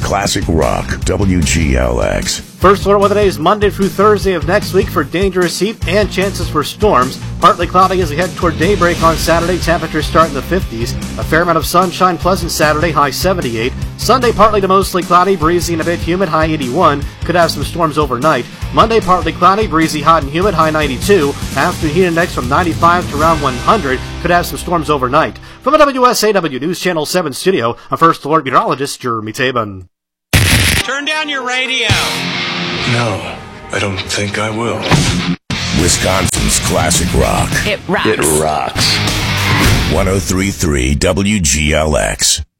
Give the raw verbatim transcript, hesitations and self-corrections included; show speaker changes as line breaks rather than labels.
Classic Rock, W G L X.
First alert weather days Monday through Thursday of next week for dangerous heat and chances for storms. Partly cloudy as we head toward daybreak on Saturday. Temperatures start in the fifties. A fair amount of sunshine, pleasant Saturday, high seventy-eight. Sunday partly to mostly cloudy, breezy and a bit humid, high eighty-one. Could have some storms overnight. Monday partly cloudy, breezy, hot and humid, high ninety-two. Afternoon heat index from ninety-five to around one hundred. Could have some storms overnight. From the W S A W News Channel seven studio, a First Alert meteorologist Jeremy Taban.
Turn down your radio.
No, I don't think I will.
Wisconsin's Classic Rock.
It rocks.
It rocks.
one oh three point three W G L X.